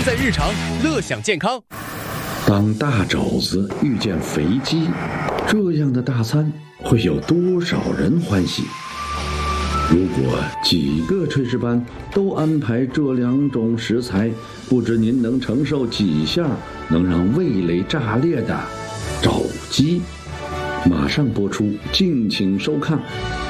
在日常，乐享健康。 当大肘子遇见肥鸡，这样的大餐会有多少人欢喜？如果几个炊事班都安排这2种食材，不知您能承受几下能让味蕾炸裂的肘鸡？马上播出，敬请收看。